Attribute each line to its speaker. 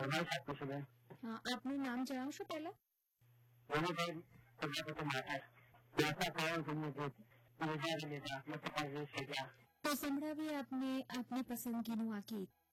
Speaker 1: પ્રભાસ આપું છું બેન.
Speaker 2: આપનું નામ જણાવશો પહેલા?
Speaker 1: રવિભાઈ પ્રજાપતિ માતા કારણ તમને જે નિર્ધાર લેતા મતપાસ છે.
Speaker 2: તો સંભળાવીએ આપની પસંદગીનું આ ગીત.